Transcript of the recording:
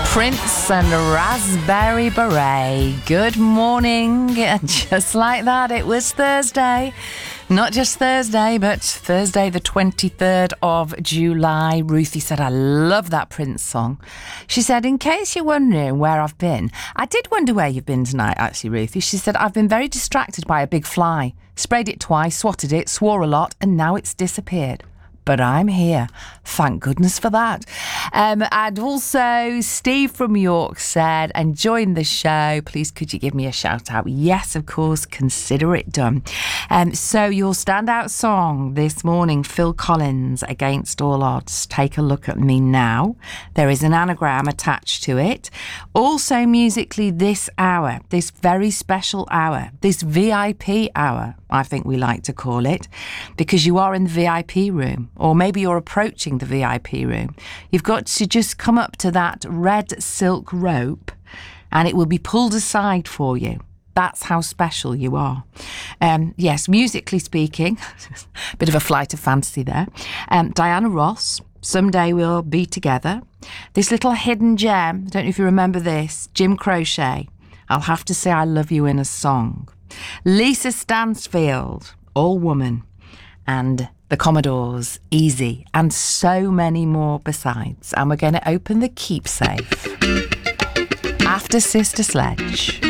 Prince and Raspberry Beret. Good morning. And just like that, it was Thursday. Not just Thursday, but Thursday the 23rd of July. Ruthie said, I love that Prince song. She said, in case you're wondering where I've been, I did wonder where you've been tonight, actually, Ruthie. She said, I've been very distracted by a big fly. Sprayed it twice, swatted it, swore a lot, and now it's disappeared. But I'm here. Thank goodness for that. And also, Steve from York said, enjoying the show. Please, could you give me a shout out? Yes, of course. Consider it done. So your standout song this morning, Phil Collins, Against All Odds. Take a look at me now. There is an anagram attached to it. Also, musically, this hour, this very special hour, this VIP hour, I think we like to call it, because you are in the VIP room, or maybe you're approaching the VIP room. You've got to just come up to that red silk rope and it will be pulled aside for you. That's how special you are. Yes, musically speaking, bit of a flight of fancy there. Diana Ross, Someday We'll Be Together. This little hidden gem, I don't know if you remember this, Jim Croce, I'll Have to Say I Love You in a Song. Lisa Stansfield, All Woman, and the Commodores, Easy, and so many more besides. And we're going to open the keep safe after Sister Sledge.